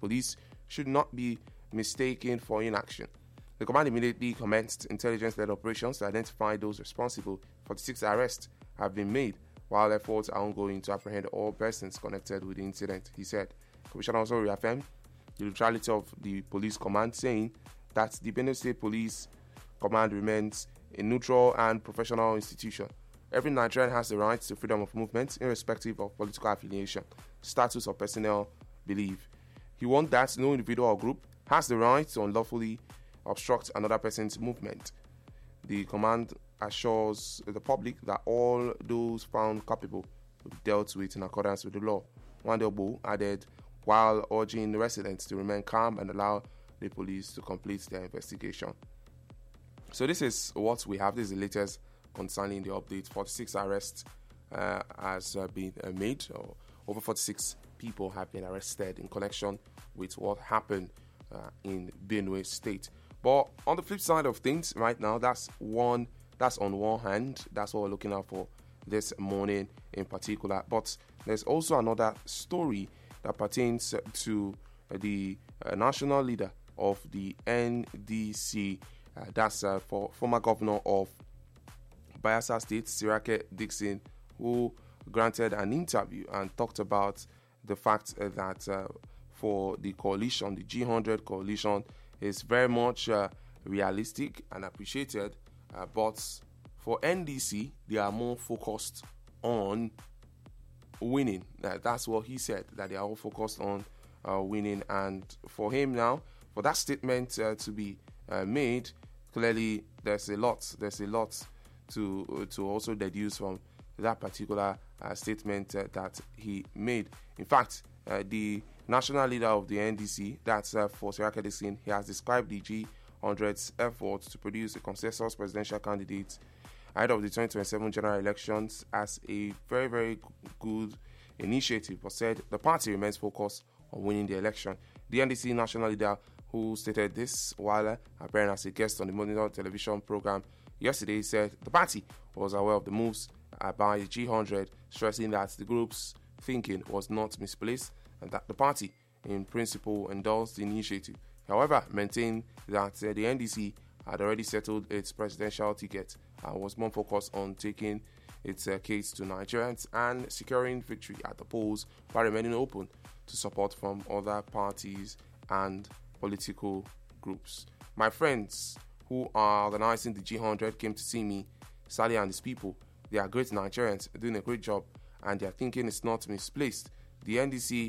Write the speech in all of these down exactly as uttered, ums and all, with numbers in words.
police should not be mistaken for inaction. The command immediately commenced intelligence-led operations to identify those responsible. forty-six arrests have been made, while efforts are ongoing to apprehend all persons connected with the incident, he said. Commissioner also reaffirmed the neutrality of the police command, saying that the Benue State Police Command remains a neutral and professional institution. Every Nigerian has the right to freedom of movement, irrespective of political affiliation, status, or personal belief. He warned that no individual or group has the right to unlawfully obstruct another person's movement. The command assures the public that all those found culpable will be dealt with in accordance with the law. Wandelbo added, while urging residents to remain calm and allow the police to complete their investigation. So this is what we have. This is the latest concerning the update. forty-six arrests uh, has uh, been uh, made. Or over forty-six people have been arrested in connection with what happened uh, in Benue State. But on the flip side of things, right now, that's one. That's on one hand. That's what we're looking out for this morning in particular. But there's also another story that pertains to the uh, national leader of the N D C. Uh, that's uh, for former governor of Bayelsa State, Sirake Dixon, who granted an interview and talked about the fact uh, that uh, for the coalition, the G one hundred coalition, is very much uh, realistic and appreciated, uh, but for N D C, they are more focused on winning. Uh, that's what he said, that they are all focused on uh, winning. And for him now, for that statement uh, to be uh, made, clearly there's a lot, there's a lot to uh, to also deduce from that particular uh, statement uh, that he made. In fact, uh, the national leader of the N D C, that's uh, for Sirake Dixon, he has described the G one hundred's efforts to produce a consensus presidential candidate ahead of the twenty twenty-seven general elections as a very, very good initiative, but said the party remains focused on winning the election. The N D C national leader, who stated this while uh, appearing as a guest on the Monitor television program yesterday, said the party was aware of the moves uh, by the G one hundred, stressing that the group's thinking was not misplaced and that the party, in principle, endorsed the initiative. However, maintained that uh, the N D C had already settled its presidential ticket and was more focused on taking its uh, case to Nigerians and securing victory at the polls by remaining open to support from other parties and political groups. My friends who are organizing the G one hundred came to see me, Sally and his people. They are great Nigerians, doing a great job, and their thinking is not misplaced. The N D C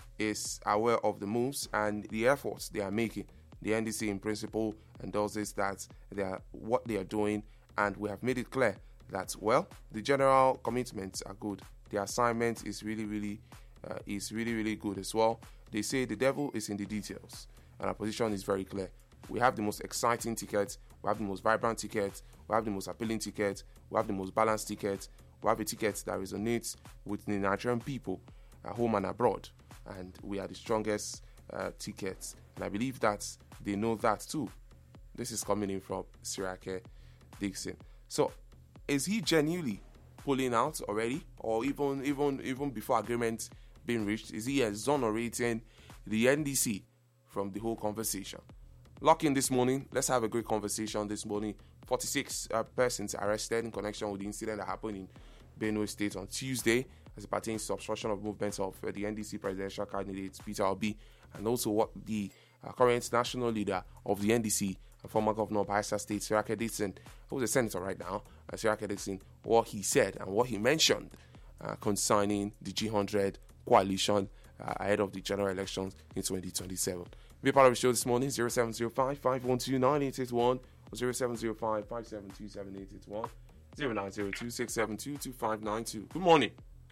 is aware of the moves and the efforts they are making. The N D C, in principle, endorses that they are what they are doing, and we have made it clear that, well, the general commitments are good. The assignment is really, really, uh, is really, really good as well. They say the devil is in the details, and our position is very clear. We have the most exciting tickets, we have the most vibrant tickets, we have the most appealing tickets, we have the most balanced tickets, we have a ticket that resonates with the Nigerian people, at home and abroad, and we are the strongest uh, tickets. And I believe that they know that too. This is coming in from Sirake Dixon. So, is he genuinely pulling out already, or even even even before agreement being reached? Is he exonerating the N D C from the whole conversation? Lock in this morning. Let's have a great conversation this morning. forty-six uh, persons arrested in connection with the incident that happened in Benue State on Tuesday, as it pertains to obstruction of movements of uh, the N D C presidential candidate Peter Obi, and also what the uh, current national leader of the N D C, and former governor of Bayelsa State, Sirake Dixon, who's a senator right now, uh, Sirake Dixon, what he said and what he mentioned uh, concerning the G one hundred coalition uh, ahead of the general elections in twenty twenty-seven. Be a part of the show this morning, zero seven zero five, five one two, nine eight eight one, or zero seven zero five, five seven two, seven eight eight one, zero nine zero two, six seven two, two five nine two. Good morning.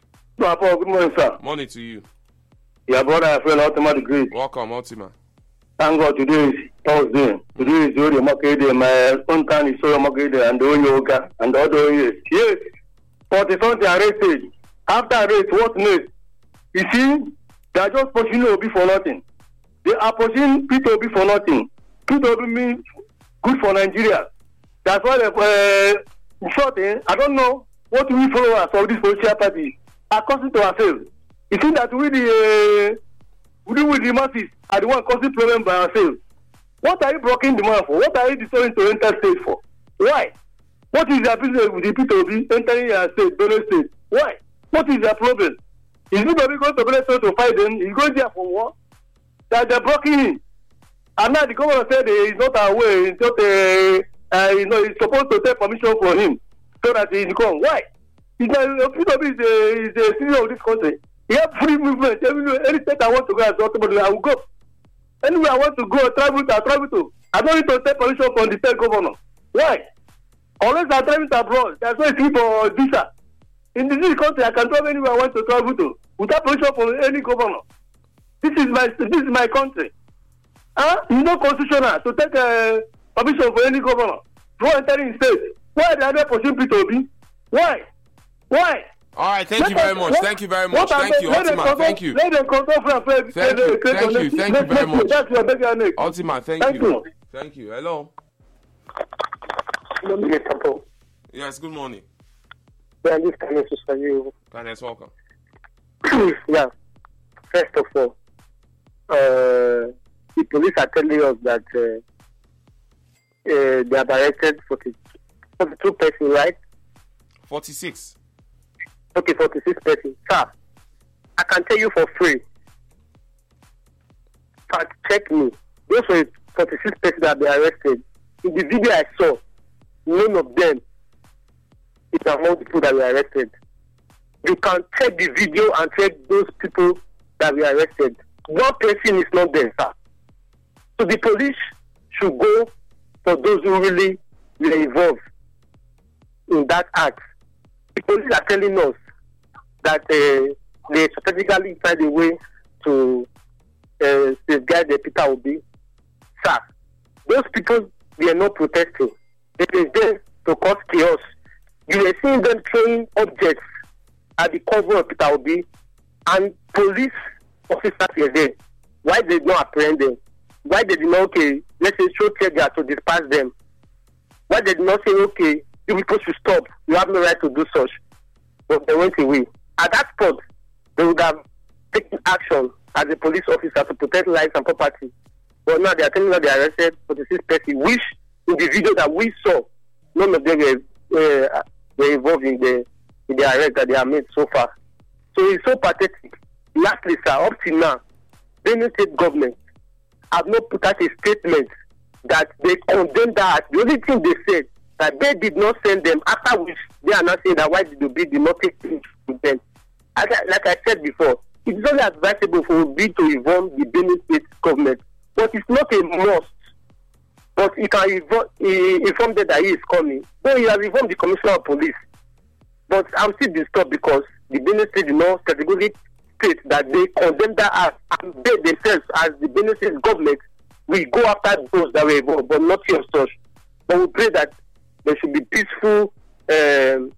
Good morning, sir. Morning to you. Yeah, brother, I feel Ultima Degree. Welcome, Ultima. Thank God today is Thursday. Today is Yori Makede, my spontan is Soya Makede, and the Onyoka, and the other years. Yes, forty something arrested. After arrest, what next? You see, they are just pushing Obi for nothing. They are pushing Peter Obi for nothing. Peter Obi means good for Nigeria. That's why, they, uh, in short, eh, I don't know what we followers of this political party are causing to ourselves. You see that we the we with the masses are the one causing problem by ourselves. What are you blocking the man for? What are you deciding to enter state for? Why? What is their business with the P T O B entering your state, Benue State? Why? What is their problem? Is P T O B going to Benue State to fight them? He's going there for what? That they're blocking him. And now the governor said he's not aware, he's not a, uh, you know, he's supposed to take permission from him so that he come. Why? He's not, P T O B is a, is a citizen of this country. He has free movement. Any state I want to go as ultimately, I will go. Anywhere I want to go, travel to, I travel to. I don't need to take permission from the state governor. Why? Unless I travel abroad, that's why it's free for visa. In this country, I can travel anywhere I want to travel to without permission from any governor. This is my this is my country. Huh? It's not constitutional to take uh, permission for any governor for entering state. Why are they pushing P T O B? Why? Why? All right, thank you very much. Thank you very much. Thank you, Ultima. Thank you. Let them control from Thank you. Thank you. Thank you very much. That's your bigger neck. Ultima, thank you. Thank you. Hello. Yes, good morning. Yeah, this kind of for you. Kindness, welcome. Yeah. First of all, uh, the police are telling us that uh, uh, they have arrested forty-two persons, right? forty-six. Okay, forty-six persons. Sir, I can tell you for free. Fact check me. Those were forty-six persons that have been arrested. In the video I saw, none of them is among the people that were arrested. You can check the video and check those people that were arrested. One person is not there, sir. So the police should go for those who really were involved in that act. The police are telling us that uh, they strategically find a way to uh, safeguard the Peter Obi. Sir, those people were not protesting. They were there to cause chaos. You were seeing them throwing objects at the cover of Peter Obi, and police officers were there. Why they did not apprehend them? Why they did not, okay, let's say, show tear gas to disperse them? Why they did not say, okay, you people should stop, you have no right to do such? But they went away. At that spot, they would have taken action as a police officer to protect lives and property. But now they are telling us they arrested forty-six persons, which in the video that we saw, none of them were, uh, were involved in the in the arrest that they have made so far. So it's so pathetic. Lastly, sir, up till now, Benue State government have not put out a statement that they condemn that. The only thing they said that they did not send them, after which they are not saying that why did Obi did not take things to them. As I, like I said before, it is only advisable for Obi to inform the Benue State government, but it's not a must. But he can inform, he inform them that he is coming. So he has informed the Commissioner of Police. But I'm still disturbed because the Benue State did not categorically state that they condemn that act, and they themselves, as the Benue State government, will go after those that were involved, but not your such. But we pray that there should be peaceful um,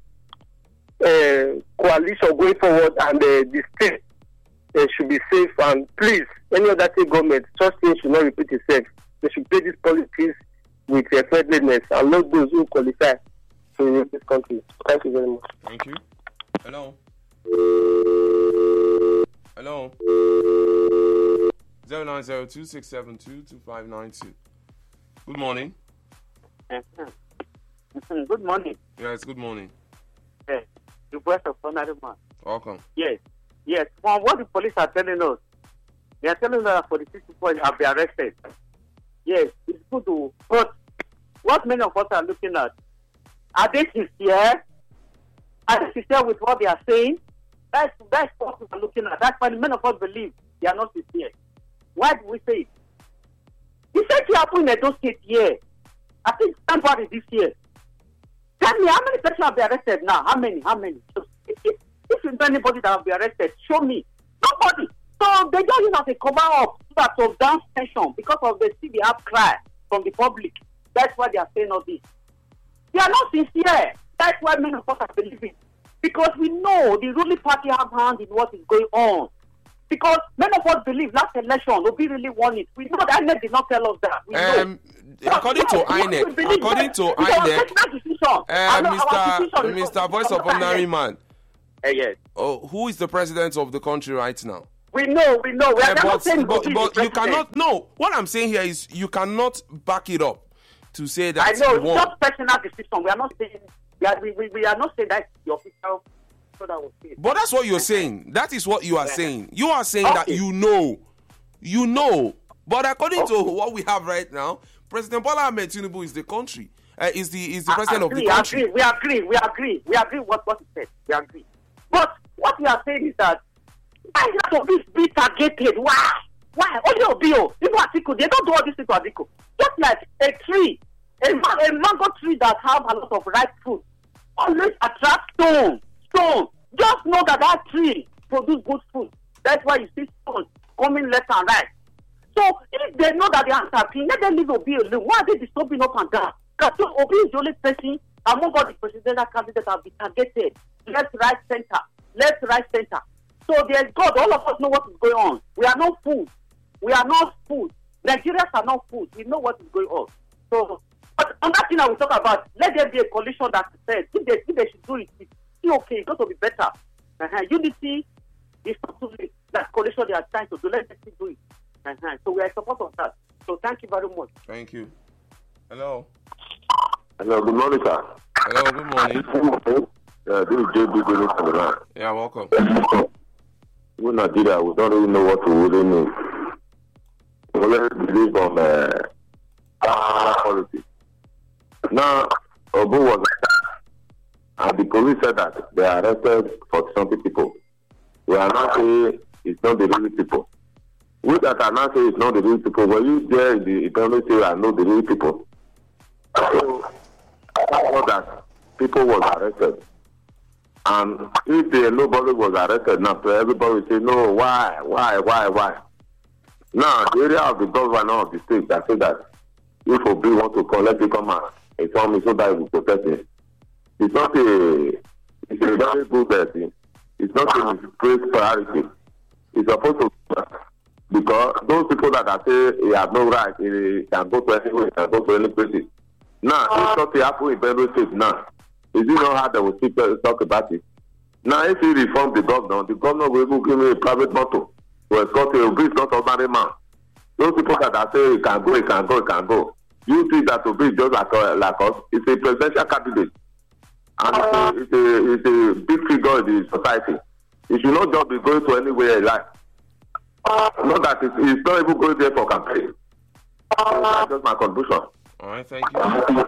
uh, coalition going forward, and uh, the state uh, should be safe. And please, any other state government, such things should not repeat itself. They should play these politics with uh, friendliness and not those who qualify to rule this country. Thank you very much. Thank you. Hello. Hello. Zero nine zero two six seven two two five nine two. Good morning. Mm-hmm. Good morning. Yes, good morning. Yes, the voice of honorable man. Welcome. Yes, yes. From what the police are telling us, they are telling us that forty-six people have been arrested. Yes, it's good to. But what many of us are looking at, are they sincere? Are they sincere with what they are saying? That's that's what we are looking at. That's why many of us believe they are not sincere. Why do we say it? The same thing happened in Edo State here. I think January this year. Tell me, how many people have been arrested now? How many? How many? So, if, if, if you know anybody that have been arrested, show me. Nobody. So they just use as a cover up so that of down tension because of the C B outcry from the public. That's why they are saying all this. They are not sincere. That's why many of us are believing. Because we know the ruling party have hand in what is going on. Because many of us believe last election, Obi really won it. We know that I N E C did not tell us that. We um, know. According to I N E C, according to I N E C, uh, Mister Mister Voice of Ordinary Man, uh, yes. oh, who is the president of the country right now? We know, we know. We are Uh, not but saying but, Buhari is but the you president. cannot. No, what I'm saying here is you cannot back it up to say that I know, he it's won. not personal decision. We are not saying, we are, we, we, we are not saying that's the official. So that was it. But that's what you're saying. That is what you are saying. You are saying that Okay. you know. You know. But according to what we have right now, President Bola Ahmed Tinubu is the country. Uh, is the is the I president agree, of the country. Agree, we agree, we agree, we agree what, what he said. We agree. But what we are saying is that why is that of this be targeted? Why? Why? Only Obio, even Atiku, they don't do all this to Atiku. Just like a tree, a, ma- a mango tree that have a lot of ripe fruit, always attract stone. Stone. Just know that that tree produce good fruit. That's why you see stones coming left and right. So if they know that the answer are clean, let them leave Obi alone. Why are they disturbing up and down? Because Obi is the only person among all the presidential candidates have been targeted. Left, right, center. Left, right, center. So there's God. All of us know what is going on. We are not fools. We are not fools. Nigerians are not fools. We know what is going on. So, but on that thing I will talk about, let there be a coalition that says if they, if they should do it, it's still okay. It's going to be better. Uh-huh. Unity is not too late. That coalition they are trying to do, let them do it. Uh-huh. So we are in support of that. So thank you very much. Thank you. Hello. Hello, good morning, sir. Hello, good morning. Uh, this is J B going from the line. Yeah, welcome. We in Nigeria, we don't really know what to really mean. We only believe on uh, our policy. Now, Obu was like that. And the police said that they arrested forty something people. We are not saying it's not the real people. We that are not saying it's not the real people, when you there in the economy say I know the real people. So, I know that people was arrested. And if the, nobody was arrested now, so everybody will say, no, why, why, why, why? Now, the area of the governor of the state that say that if Obi want to collect the command, inform me so that it will protect him. It's not a, it's a very good thing. It's not a great priority. It's supposed to be because those people that are say he have no right, he can go to anywhere, he can go to any place. Now, if something happen in Benue State now, is it not how they will speak, talk about it? Now, if he reform the governor, the governor will even give me a private motor. Well, Scott Obi is not ordinary man. Those people that are saying he can go, he can go, he can go. You think that Obi is just like, uh, like us? It's a presidential candidate. And it's a, it's, a, it's a big figure in the society. He should not just be going to anywhere he likes. Not that it's, it's not even going there for campaign. So that's just my contribution. All right, thank you.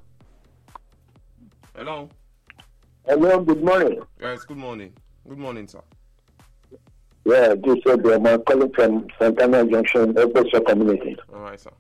Hello. Hello, good morning. Yes, good morning. Good morning, sir. Yeah, this is I'm calling from Santana Junction, Operation Community. All right, sir.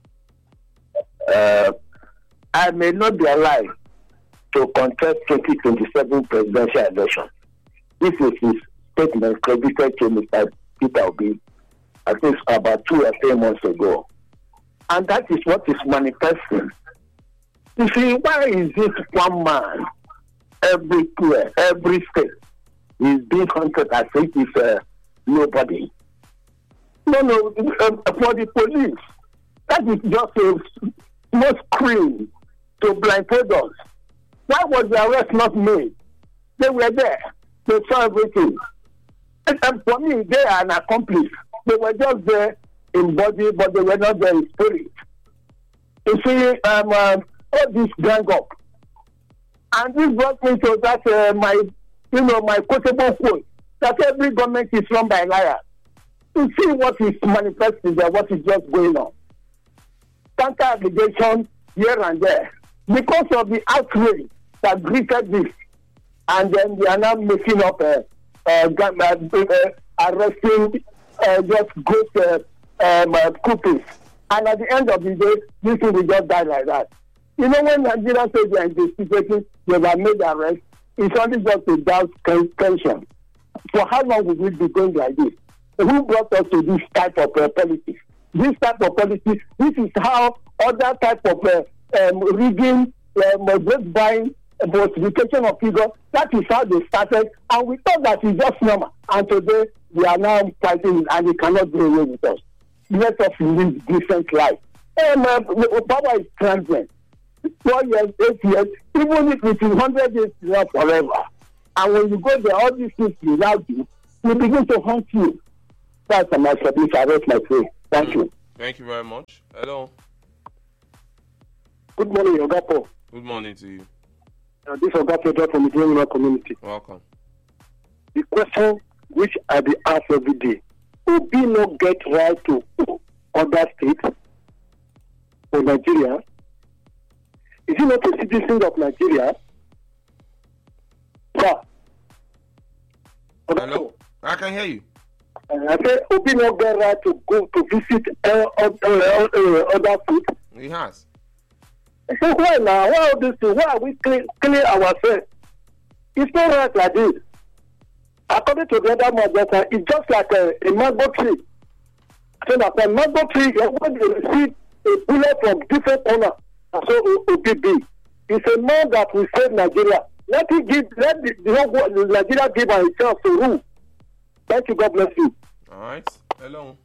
Uh, I may not be alive to contest twenty twenty-seven presidential election. This is his statement credited to Mister Peter Obi, I think about two or three months ago. And that is what is manifesting. You see, why is it one man everywhere, every state is being hunted as if it's uh, nobody? No, no, uh, for the police, that is just a small screen to blindfold us. Why was the arrest not made? They were there. They saw everything. And, and for me, they are an accomplice. They were just there in body, but they were not there in spirit. You see, um, uh, all this gang up. And this brought me to that, uh, my, you know, my quotable quote, that every government is run by liars. You see what is manifesting there, what is just going on. Counter allegation here and there. Because of the outrage that greeted this, and then they are now making up a uh, uh, uh, uh, arresting uh, just good uh, um, uh, couplings. And at the end of the day, this thing will just die like that. You know, when Nigerians say they are investigating, they have made arrests, it's only just a doubt tension. For how long will we be going like this? Who brought us to this type of uh, politics? This type of politics, this is how other type of uh, um, rigging, um, vote buying, falsification of figures, that is how they started. And we thought that is just normal. And today, we are now fighting and they cannot do away with us. Let us live different life. Um, uh, power is transient. Four years, eight years, even if it is one hundred years, it's not forever. And when you go there, all these things without you, will begin to haunt you. That's my service. I rest my case. Thank mm. you. Thank you very much. Hello. Good morning, Ogapo. Good morning to you. Uh, this is Ogapo from the Greenwood community. Welcome. The question which I be asked every day: will we not get right to other states or Nigeria? Is he not a citizen of Nigeria? Sir. Hello. I can hear you. Uh, I say, will we not get right to go to visit uh, other, uh, other states? He has. So why now? Why all this thing? Why are we clear, clear ourselves? It's not right like this. According to the other matter, it's just like a, a mango tree. So that a mango tree, when they receive a bullet from different corners, so it will be big. It's a man that will save Nigeria. Let it give, let the, the whole Nigeria give a chance to rule. Thank you. God bless you. All right. Hello.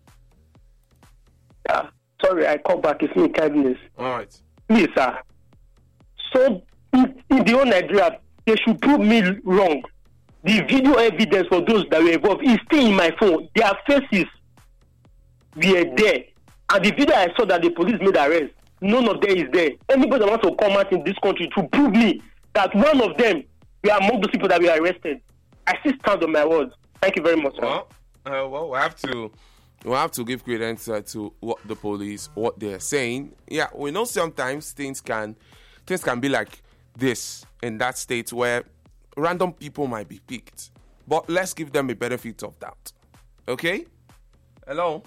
Yeah. Sorry, I call back. It's me, kindness. All right. Please, sir. So, in, in the whole Nigeria, they should prove me wrong. The video evidence for those that were involved is still in my phone. Their faces were there. And the video I saw that the police made arrest, none of them is there. Anybody that wants to come out in this country to prove me that one of them were among those people that were arrested, I still stand on my words. Thank you very much, sir. Well, uh, well, we have to we have to give credence uh, to what the police, what they're saying. Yeah, we know sometimes things can things can be like this in that state where random people might be picked, but let's give them a benefit of doubt. Okay? Hello.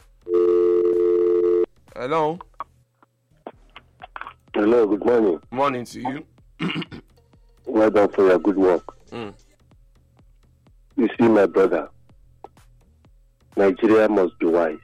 Hello. Hello. Good morning. Morning to you. Well done for your good work. Mm. You see, my brother, Nigeria must be wise.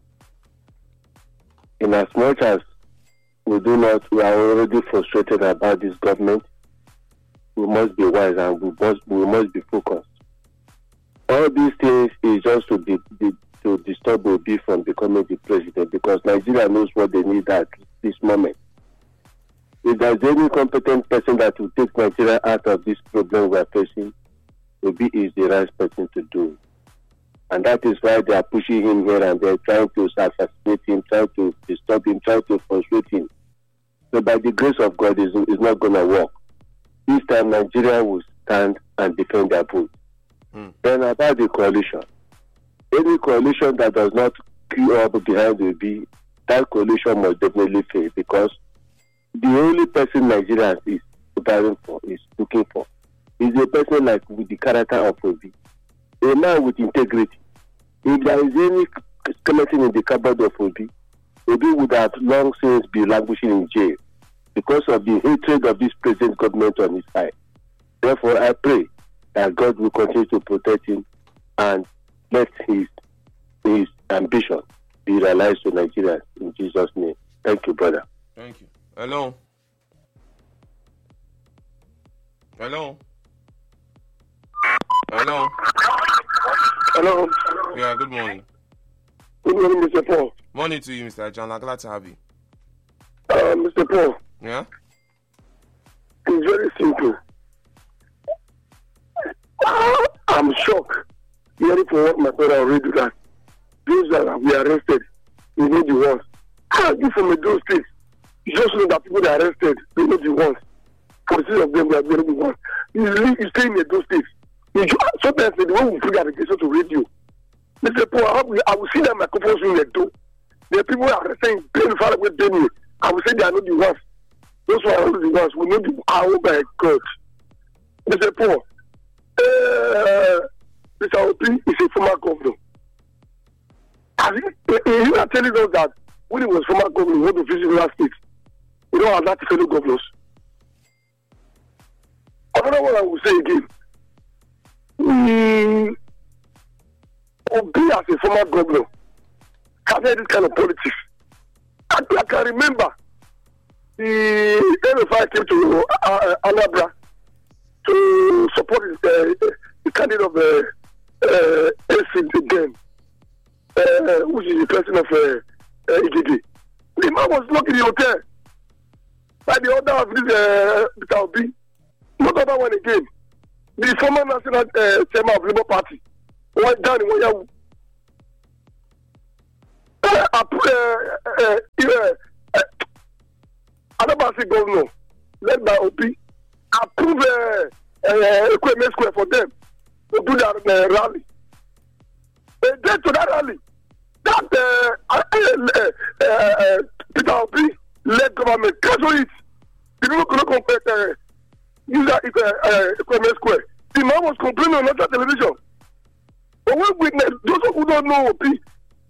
In as much as we do not, we are already frustrated about this government, we must be wise and we must we must be focused. All these things is just to be, be to disturb Obi from becoming the president, because Nigeria knows what they need at this moment. If there's any competent person that will take Nigeria out of this problem we are facing, Obi is the right person to do it. And that is why they are pushing him here and they're trying to assassinate him, trying to disturb him, trying to frustrate him. So by the grace of God, it's, it's not going to work. This time, Nigeria will stand and defend their vote. Mm. Then about the coalition. Any coalition that does not queue up behind Obi, that coalition must definitely fail, because the only person Nigeria is preparing for, is looking for, is a person like with the character of Obi, a man with integrity. If there is any skeleton in the cupboard of Obi, Obi would have long since been languishing in jail because of the hatred of this present government on his side. Therefore, I pray that God will continue to protect him and let his his ambition be realized to Nigeria in Jesus' name. Thank you, brother. Thank you. Hello. Hello. Hello. Hello. Yeah, good morning. Good morning, Mister Paul. Morning to you, Mister John. I'm glad to have you. Uh, Mister Paul. Yeah? It's very simple. I'm shocked hearing from what my brother already do that. Those that we arrested, we know the ones. How you from those states? You just know that people that are arrested, they know the ones. For the sake of them, they are the ones. You live, you stay in those states. You just, sometimes the way we bring allegation to radio. Mister Paul, I will, I will see that microphones in the door. The people that are saying, plain far away, Benny. I will say they are not the ones. Those who are not the ones, we know the, oh my God. Mister Paul, uh, Mister Obi is a former governor. As he, he are telling us that when he was former governor, he went to visit other states. We don't have that fellow governors. Another one I will say again. Mm, Obi as a former governor has had this kind of politics. I, I can remember the N F I came to uh, Anambra to support his, uh, the candidate of the uh, A C again, uh, which is the president of uh, uh, E G D. The man was locked in the hotel by the order of this uh, Mister Obi. Not other one again. The former national uh, chairman of Labour Party went down in Wayawu. uh, uh, uh, uh, uh, Adabasi governor, led by O P, approve uh, uh, Equipment Square for them to do that uh, rally. They get to that rally. That uh, uh, uh, uh, Peter O P led government cancel it. The people could not compare uh, use that uh, uh, Equipment Square. The man was complaining on national television. But when witness, those who don't know O P,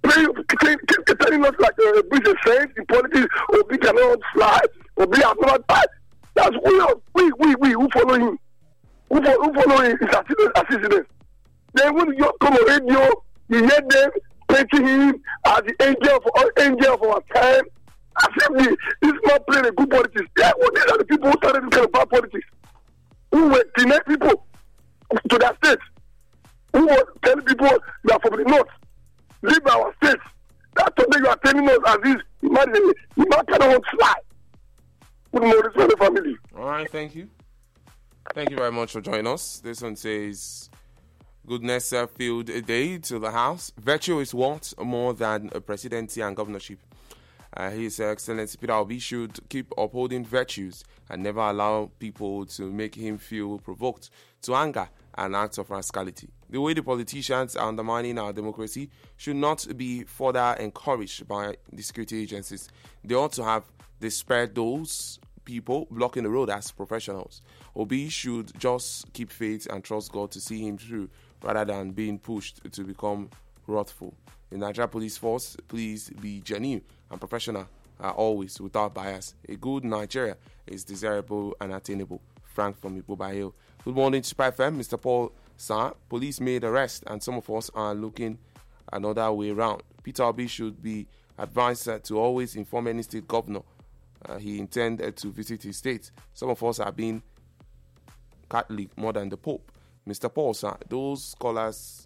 telling us like uh, British is saying in politics, O P cannot fly, O P has not died. That's we, we, we, we who follow him. Who follow, who follow his assistance. Then when you come on radio, you hear them painting him as the angel of uh, angel of our time. As if he, he's not playing a good politics. Yeah, well, these are the people who started this kind of bad politics. Who were denying people to their states. Who were telling people you are from the north. Leave our states. That's what you are telling us as if you might, you might kind of want to fly. Good morning for the family. All right, thank you. Thank you very much for joining us. This one says, goodness uh, filled a day to the House. Virtue is what more than a presidency and governorship. Uh, His Excellency Peter Obi should keep upholding virtues and never allow people to make him feel provoked to anger and acts of rascality. The way the politicians are undermining our democracy should not be further encouraged by the security agencies. They ought to have dispersed those people blocking the road as professionals. Obi should just keep faith and trust God to see him through rather than being pushed to become wrathful. The Nigeria Police Force, please be genuine and professional uh, always without bias. A good Nigeria is desirable and attainable. Frank from Ipoba Hill. Good morning to Super F M, Mister Paul Sir. Police made arrest and some of us are looking another way around. Peter Obi should be advised uh, to always inform any state governor uh, he intended to visit his state. Some of us are being Catholic more than the Pope. Mister Paul Sir, those scholars,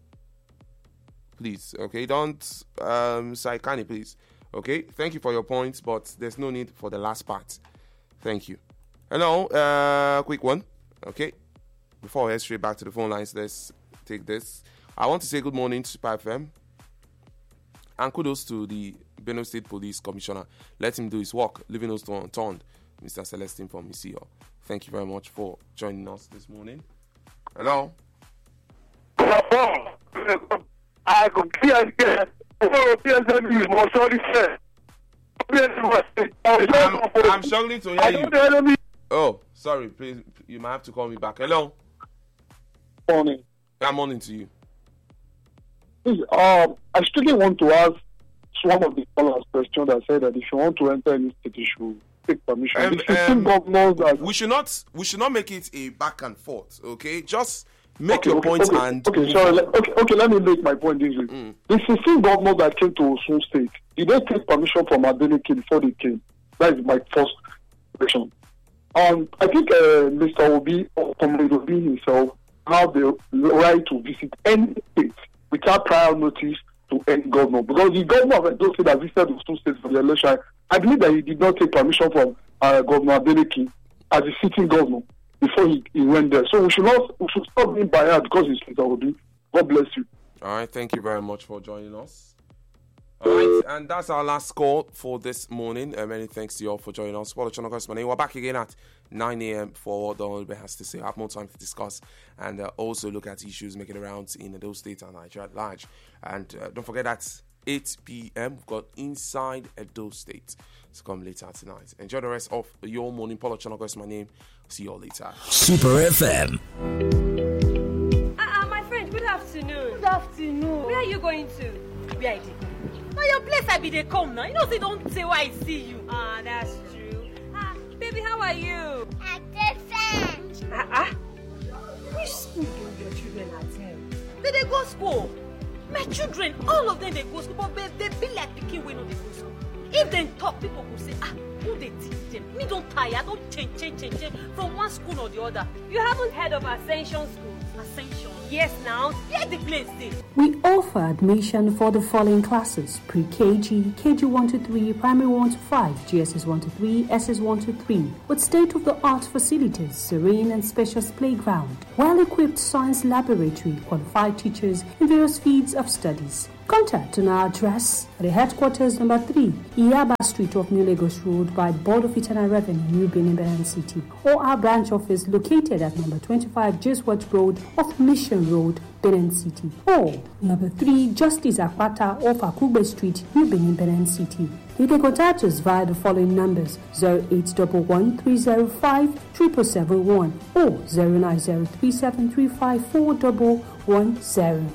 please, okay, don't um, Saikani, please. Okay, thank you for your points, but there's no need for the last part. Thank you. Hello, uh, quick one. Okay, before I head straight back to the phone lines, let's take this. I want to say good morning to Super F M and kudos to the Benue State Police Commissioner. Let him do his work, leaving us unturned. Mister Celestine from Misio. Thank you very much for joining us this morning. Hello. I could be a I'm, I'm struggling to hear you. Oh, sorry. Please, you might have to call me back. Hello. Morning. I'm morning to you. Please, um, I still want to ask one of the callers question that said that if you want to enter any state, you should take permission. Um, the um, governors that we should not. We should not make it a back and forth. Okay, just make okay, your okay, point okay, and okay. Sorry. Let, okay, okay. Let me make my point this way. Mm. The sixteen governors that came to Osun State, did they take permission from Adeleke before they came? That is my first question. Um, I think uh, Mister Obi or Comrade Obi himself have the right to visit any state without prior notice to any governor, because the governor of Edo State that visited Osun State for the election, I believe that he did not take permission from uh, Governor Adeleke as the sitting governor before he, he went there. So we should not we should stop being biased because it's Mister Obi. God bless you. All right, thank you very much for joining us. All right, and that's our last call for this morning. Uh, many thanks to you all for joining us. Follow Channel Gospel. We're back again at nine a.m. for what the Honorable has to say. I have more time to discuss and uh, also look at issues making the rounds in those states and Nigeria at large. And uh, don't forget that eight p.m. we've got Inside Edo State to come later tonight. Enjoy the rest of your morning. Follow Channel Gospel. My name. See you all later. Super F M. Ah, uh, my friend. Good afternoon. Good afternoon. Where are you going to? Where I did. Now your place I be they come now. You know say don't say why I see you. Ah, that's true. Ah, baby, how are you? I'm different. Ah, ah. Which school do your children attend? They they go school. My children, all of them they go school, but they, they be like pikin wey no dey go school. If they talk, people will say, ah, who they teach them? Me don't tire, don't change, change, change, change from one school or the other. You haven't heard of Ascension School? Ascension? Yes, now. Where the place is? We offer admission for the following classes: Pre-K G, K G one to three, Primary one to five, G S S one to three, S S one to three, with state-of-the-art facilities, serene and spacious playground, well-equipped science laboratory, qualified teachers in various fields of studies. Contact on our address at the headquarters number three, Iyaba Street off New Lagos Road by Board of Internal Revenue, New Benin, Benin City, or our branch office located at number twenty-five Jesworth Road off Mission Road, Benin City, or number three Justice Akwata off Akugbe Street, New Benin, Benin City. You can contact us via the following numbers: zero eight one one, three zero five, seven seven seven one or zero nine zero three seven three five four one one zero.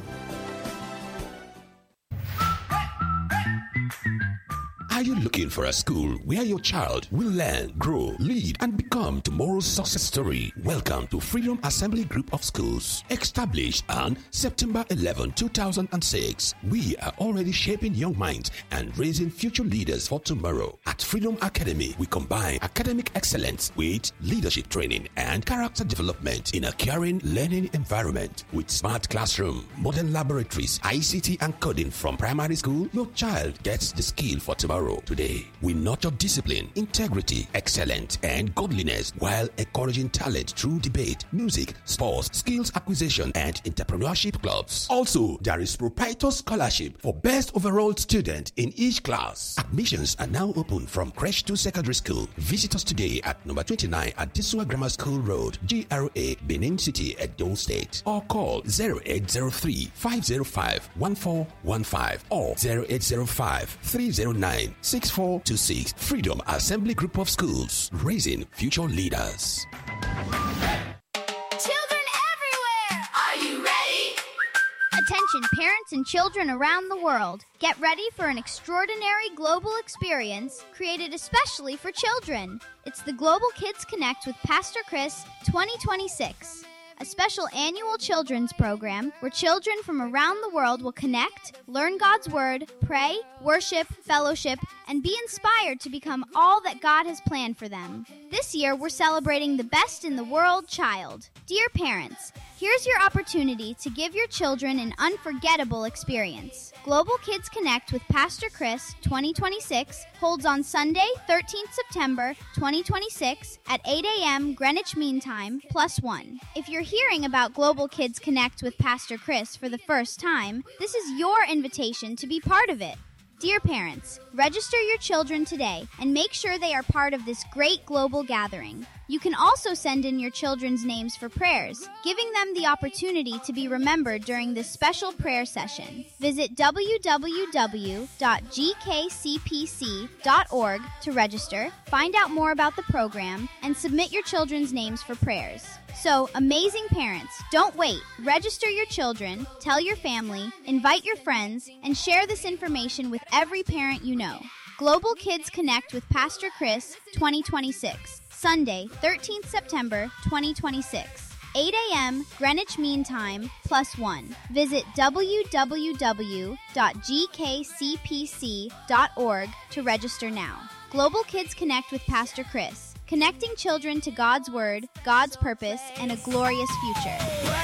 Are you looking for a school where your child will learn, grow, lead, and become tomorrow's success story? Welcome to Freedom Assembly Group of Schools. Established on September eleventh, two thousand six, we are already shaping young minds and raising future leaders for tomorrow. At Freedom Academy, we combine academic excellence with leadership training and character development in a caring learning environment. With smart classroom, modern laboratories, I C T, and coding from primary school, your child gets the skill for tomorrow. Today, we nurture discipline, integrity, excellence, and godliness while encouraging talent through debate, music, sports, skills acquisition, and entrepreneurship clubs. Also, there is proprietor scholarship for best overall student in each class. Admissions are now open from creche to secondary school. Visit us today at number twenty-nine at Disua Grammar School Road, G R A, Benin City, Edo State, or call zero eight zero three, five zero five, one four one five or zero eight zero five, three zero nine, six four two six. Freedom Assembly Group of Schools, raising future leaders. Children everywhere! Are you ready? Attention parents and children around the world. Get ready for an extraordinary global experience created especially for children. It's the Global Kids Connect with Pastor Chris twenty twenty-six. A special annual children's program where children from around the world will connect, learn God's Word, pray, worship, fellowship, and be inspired to become all that God has planned for them. This year, we're celebrating the best in the world child. Dear parents, here's your opportunity to give your children an unforgettable experience. Global Kids Connect with Pastor Chris twenty twenty-six holds on Sunday, thirteenth September twenty twenty-six at eight a.m. Greenwich Mean Time plus one. If you're hearing about Global Kids Connect with Pastor Chris for the first time, this is your invitation to be part of it. Dear parents, register your children today and make sure they are part of this great global gathering. You can also send in your children's names for prayers, giving them the opportunity to be remembered during this special prayer session. Visit w w w dot g k c p c dot org to register, find out more about the program, and submit your children's names for prayers. So, amazing parents, don't wait. Register your children, tell your family, invite your friends, and share this information with every parent you know. Global Kids Connect with Pastor Chris twenty twenty-six, Sunday, thirteenth September twenty twenty-six, eight a.m. Greenwich Mean Time plus one. Visit w w w dot g k c p c dot org to register now. Global Kids Connect with Pastor Chris. Connecting children to God's Word, God's purpose, and a glorious future.